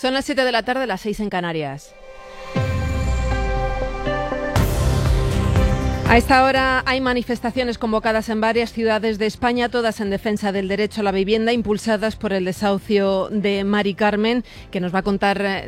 Son las 7 de la tarde, las 6 en Canarias. A esta hora hay manifestaciones convocadas en varias ciudades de España, todas en defensa del derecho a la vivienda, impulsadas por el desahucio de Mari Carmen, que nos va a contar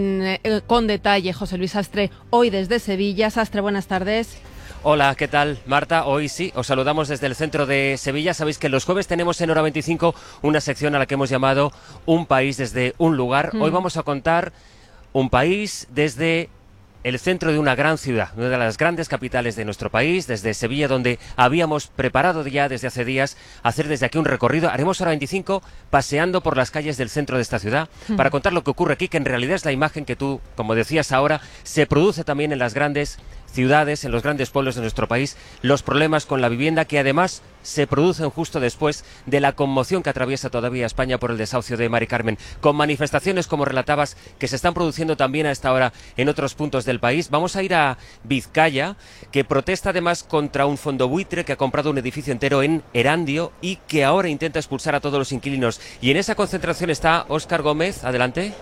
con detalle José Luis Sastre, hoy desde Sevilla. Sastre, buenas tardes. Hola, ¿qué tal, Marta? Hoy sí, os saludamos desde el centro de Sevilla. Sabéis que los jueves tenemos en Hora 25 una sección a la que hemos llamado Un país desde un lugar. Hoy vamos a contar un país desde el centro de una gran ciudad, una de las grandes capitales de nuestro país, desde Sevilla, donde habíamos preparado ya desde hace días hacer desde aquí un recorrido. Haremos Hora 25 paseando por las calles del centro de esta ciudad para contar lo que ocurre aquí, que en realidad es la imagen que tú, como decías ahora, se produce también en las grandes ciudades, en los grandes pueblos de nuestro país, los problemas con la vivienda que además se producen justo después de la conmoción que atraviesa todavía España por el desahucio de Mari Carmen, con manifestaciones, como relatabas, que se están produciendo también a esta hora en otros puntos del país. Vamos a ir a Vizcaya, que protesta además contra un fondo buitre que ha comprado un edificio entero en Erandio y que ahora intenta expulsar a todos los inquilinos. Y en esa concentración está Óscar Gómez. Adelante.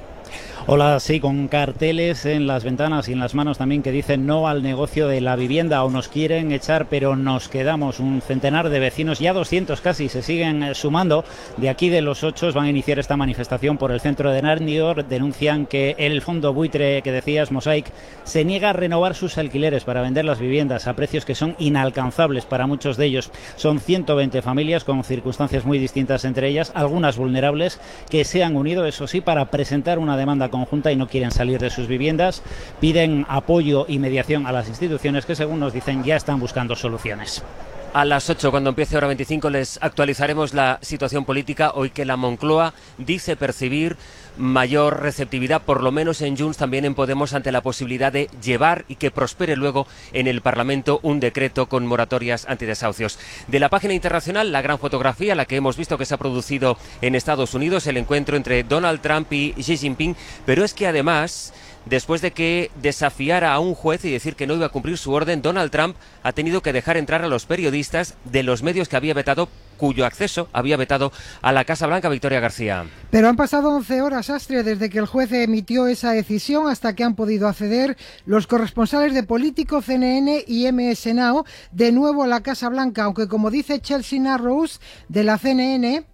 Hola, sí, con carteles en las ventanas y en las manos también que dicen no al negocio de la vivienda, o nos quieren echar pero nos quedamos. Un centenar de vecinos, ya 200 casi, se siguen sumando. De aquí de Los Ochos van a iniciar esta manifestación por el centro de Erandio. Denuncian que el fondo buitre que decías, Mosaic, se niega a renovar sus alquileres para vender las viviendas a precios que son inalcanzables para muchos de ellos. Son 120 familias con circunstancias muy distintas entre ellas, algunas vulnerables, que se han unido, eso sí, para presentar una demanda conjunta y no quieren salir de sus viviendas. Piden apoyo y mediación a las instituciones que, según nos dicen, ya están buscando soluciones. A las 8, cuando empiece Hora 25, les actualizaremos la situación política. Hoy que la Moncloa dice percibir mayor receptividad, por lo menos en Junts, también en Podemos, ante la posibilidad de llevar y que prospere luego en el Parlamento un decreto con moratorias antidesahucios. De la página internacional, la gran fotografía, la que hemos visto que se ha producido en Estados Unidos, el encuentro entre Donald Trump y Xi Jinping, pero es que además, después de que desafiara a un juez y decir que no iba a cumplir su orden, Donald Trump ha tenido que dejar entrar a los periodistas de los medios que había vetado, cuyo acceso había vetado a la Casa Blanca. Victoria García. Pero han pasado 11 horas, Astre, desde que el juez emitió esa decisión hasta que han podido acceder los corresponsales de Político, CNN y MS Now de nuevo a la Casa Blanca, aunque, como dice Chelsea Narrows de la CNN,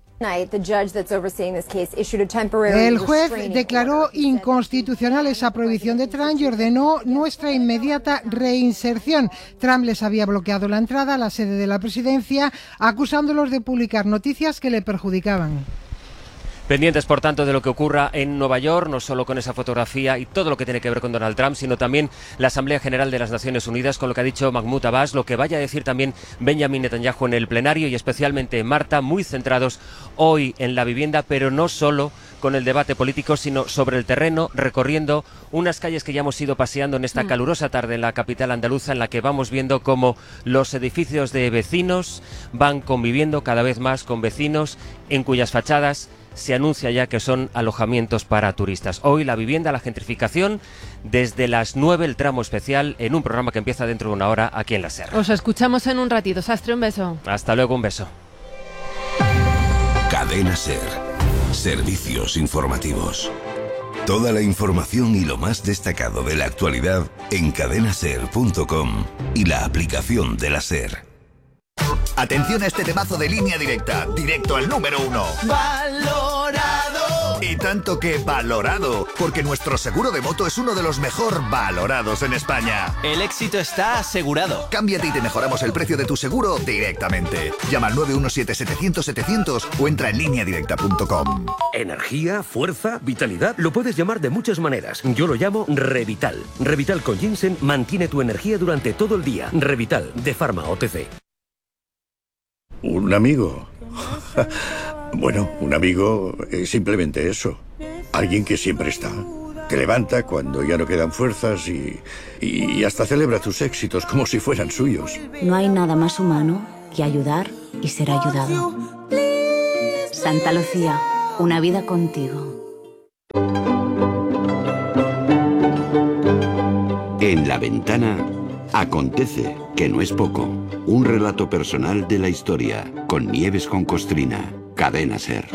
el juez declaró inconstitucional esa prohibición de Trump y ordenó nuestra inmediata reinserción. Trump les había bloqueado la entrada a la sede de la presidencia, acusándolos de publicar noticias que le perjudicaban. Pendientes, por tanto, de lo que ocurra en Nueva York, no solo con esa fotografía y todo lo que tiene que ver con Donald Trump, sino también la Asamblea General de las Naciones Unidas, con lo que ha dicho Mahmoud Abbas, lo que vaya a decir también Benjamin Netanyahu en el plenario y especialmente Marta, muy centrados hoy en la vivienda, pero no solo con el debate político, sino sobre el terreno, recorriendo unas calles que ya hemos ido paseando en esta calurosa tarde en la capital andaluza, en la que vamos viendo cómo los edificios de vecinos van conviviendo cada vez más con vecinos en cuyas fachadas se anuncia ya que son alojamientos para turistas. Hoy la vivienda, la gentrificación, desde las 9 el tramo especial en un programa que empieza dentro de una hora aquí en La Ser. Os escuchamos en un ratito. Sastre, un beso. Hasta luego, un beso. Cadena Ser. Servicios informativos. Toda la información y lo más destacado de la actualidad en cadenaser.com y la aplicación de La Ser. Atención a este temazo de Línea Directa, directo al número 1. ¡Valorado! Y tanto que valorado, porque nuestro seguro de moto es uno de los mejor valorados en España. El éxito está asegurado. Cámbiate y te mejoramos el precio de tu seguro directamente. Llama al 917-700-700 o entra en lineadirecta.com. Energía, fuerza, vitalidad, lo puedes llamar de muchas maneras. Yo lo llamo Revital. Revital con ginseng mantiene tu energía durante todo el día. Revital, de Pharma OTC. ¿Un amigo? Bueno, un amigo es simplemente eso. Alguien que siempre está. Te levanta cuando ya no quedan fuerzas y hasta celebra tus éxitos como si fueran suyos. No hay nada más humano que ayudar y ser ayudado. Santa Lucía, una vida contigo. En La Ventana acontece, que no es poco. Un relato personal de la historia, con Nieves con Costrina. Cadena Ser.